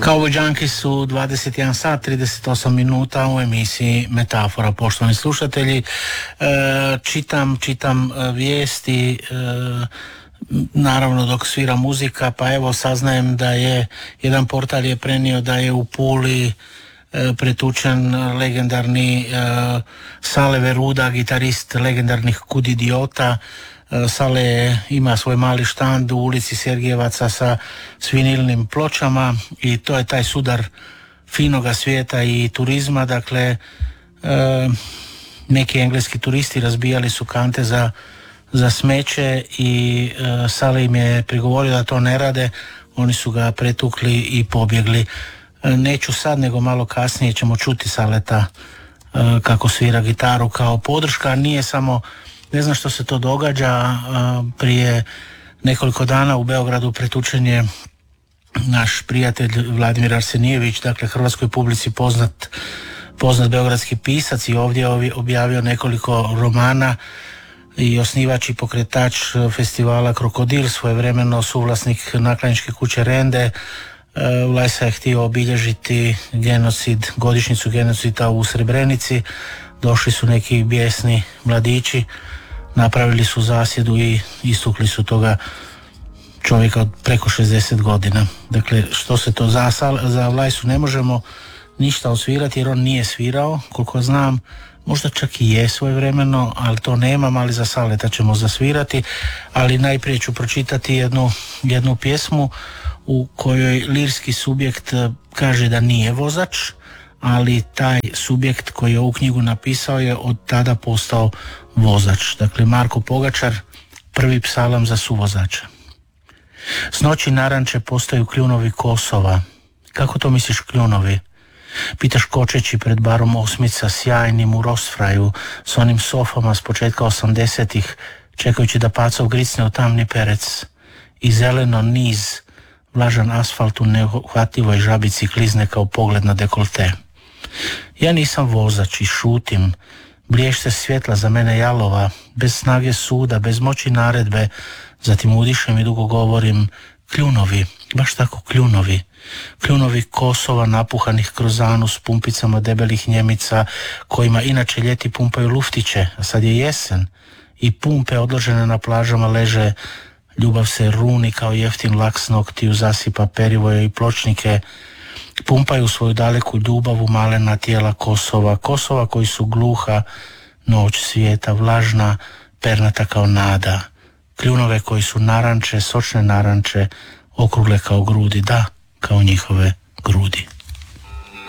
Cowboy Junkies su 21 sat 38 minuta u emisiji Metafora. Poštovani slušatelji, čitam vijesti, naravno dok svira muzika, pa evo saznajem da je jedan portal je prenio da je u Puli pretučen legendarni Sale Veruda, gitarist legendarnih Kud idiota. Sale ima svoj mali štand u ulici Sergejevaca sa vinilnim pločama i to je taj sudar finoga svijeta i turizma. Dakle, neki engleski turisti razbijali su kante za smeće i Sale im je prigovorio da to ne rade. Oni su ga pretukli i pobjegli. Neću sad, nego malo kasnije ćemo čuti Saleta kako svira gitaru kao podrška. Nije samo, ne znam što se to događa, prije nekoliko dana u Beogradu pretučen je naš prijatelj Vladimir Arsenijević, dakle hrvatskoj publici poznat beogradski pisac, i ovdje je objavio nekoliko romana i osnivač i pokretač festivala Krokodil, svojevremeno suvlasnik nakladničke kuće Rende. Vlajsa je htio obilježiti genocid, godišnjicu genocida u Srebrenici. Došli su neki bijesni mladići, napravili su zasjedu i istukli su toga čovjeka od preko 60 godina. Dakle, što se to za Vlajsu ne možemo ništa osvirati jer on nije svirao, koliko znam, možda čak i je svojevremeno, ali to nemam, ali za Saleta ćemo zasvirati. Ali najprije ću pročitati jednu pjesmu u kojoj lirski subjekt kaže da nije vozač, ali taj subjekt koji je ovu knjigu napisao je od tada postao vozač. Dakle, Marko Pogačar, prvi psalam za suvozača. S noći naranče postaju kljunovi Kosova. Kako to misliš kljunovi? Pitaš kočeći pred barom Osmica, sjajnim u Rosfraju, s onim sofama s početka 80-ih, čekajući da pacov gricne u tamni perec. I zeleno niz, vlažan asfalt u neuhvatljivoj žabici klizne kao pogled na dekolte. Ja nisam vozač i šutim, briješće svjetla za mene jalova, bez snage suda, bez moći naredbe, zatim udišem i dugo govorim, kljunovi, baš tako kljunovi. Kljunovi Kosova napuhanih kroz anus pumpicama debelih Njemica, kojima inače ljeti pumpaju luftiće, a sad je jesen i pumpe odložene na plažama leže. Ljubav se runi kao jeftin laks noktiju, zasipa perivoje i pločnike, pumpaju svoju daleku ljubav u malena tijela Kosova koji su gluha, noć svijeta, vlažna, pernata kao nada, kljunove koji su naranče, sočne naranče, okrugle kao grudi, da, kao njihove grudi.